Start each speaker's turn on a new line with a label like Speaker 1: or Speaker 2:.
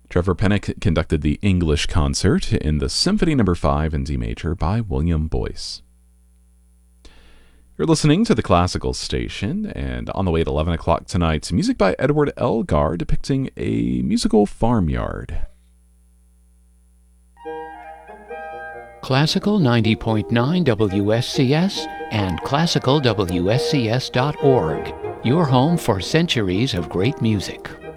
Speaker 1: Trevor Pennock conducted the English concert in the Symphony No. 5 in D major by William Boyce. You're listening to the Classical Station, and on the way at 11 o'clock tonight, music by Edward Elgar depicting a musical farmyard.
Speaker 2: Classical 90.9 WSCS and classicalwscs.org, your home for centuries of great music.